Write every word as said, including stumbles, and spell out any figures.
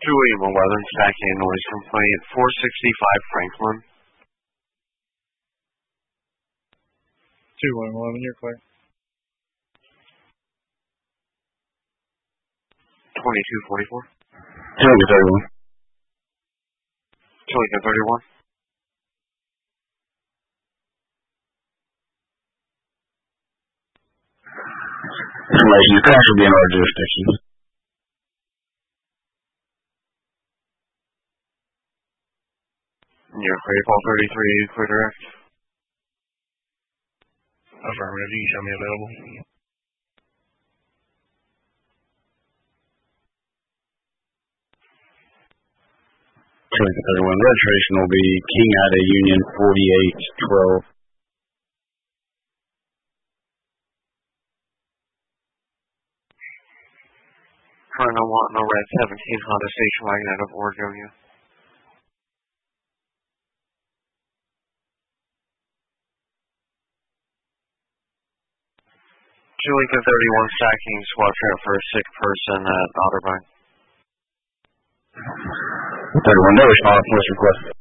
two William eleven, stacking noise complaint, four sixty-five Franklin. two William eleven, you're clear. twenty-two forty-four. two Lincoln thirty-one. two Lincoln thirty-one. Information, the crash will be in our jurisdiction. You're clear, Paul thirty-three, clear direct. Affirmative, you can show me available. two Lincoln thirty-one, registration will be King Ida Union forty-eight twelve. Colonel want no red seventeen Honda station wagon out of Oregonia. two Lincoln thirty-one, stacking squad trap for a sick person at Otterbein. thirty-one, no response, list request.